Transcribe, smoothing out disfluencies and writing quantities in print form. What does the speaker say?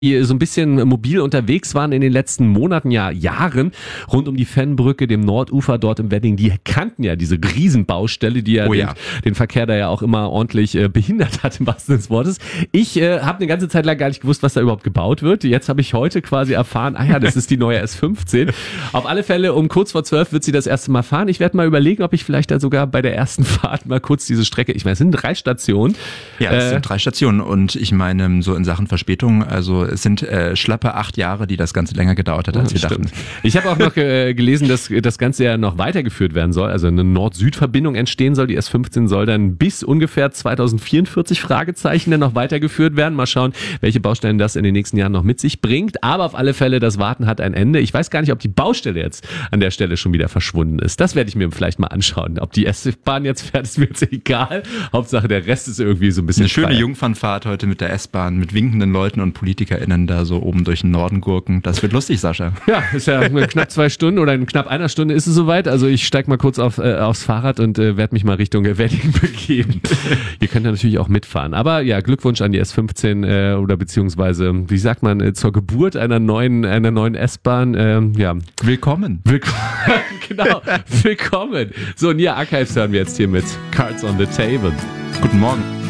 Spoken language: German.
die so ein bisschen mobil unterwegs waren in den letzten Monaten, ja Jahren, rund um die Fennbrücke, dem Nordufer dort im Wedding, die kannten ja diese Riesenbaustelle, die den Verkehr da ja auch immer ordentlich behindert hat, im wahrsten Sinne des Wortes. Ich habe eine ganze Zeit lang gar nicht gewusst, was da überhaupt gebaut wird. Jetzt habe ich heute quasi erfahren, das ist die neue S15. Auf alle Fälle, um kurz vor 12 wird sie das erste Mal fahren. Ich werde mal überlegen, ob ich vielleicht da sogar bei der ersten Fahrt mal kurz diese Strecke, ich meine, es sind 3 Stationen. Ja, es sind 3 Stationen und ich meine, so in Sachen Verspätung, also es sind schlappe 8 Jahre, die das Ganze länger gedauert hat, als wir dachten. Ich habe auch noch gelesen, dass das Ganze ja noch weitergeführt werden soll, also eine Nord-Süd-Verbindung entstehen soll. Die S15 soll dann bis ungefähr 2044 Fragezeichen dann noch weitergeführt werden. Mal schauen, welche Baustellen das in den nächsten Jahren noch mit sich bringt. Aber auf alle Fälle, das Warten hat ein Ende. Ich weiß gar nicht, ob die Baustelle jetzt an der Stelle schon wieder verschwunden ist. Das werde ich mir vielleicht mal anschauen. Ob die S-Bahn jetzt fährt, ist mir jetzt egal. Hauptsache, der Rest ist irgendwie so ein bisschen eine schöne Jungfernfahrt heute mit der S-Bahn, mit winkenden Leuten und PolitikerInnen da so oben durch den Norden gurken. Das wird lustig, Sascha. Ja, ist ja knapp 2 Stunden oder in knapp einer Stunde ist es soweit. Also ich steige mal kurz aufs Fahrrad und werde mich mal Richtung Wedding begeben. Ihr könnt ja natürlich auch mitfahren. Aber ja, Glückwunsch an die S15 oder beziehungsweise, wie sagt man, zur Geburt einer neuen S-Bahn. Ja. Willkommen. Genau, willkommen. So, Nia Archives hören wir jetzt hier mit Cards on the Table. Guten Morgen.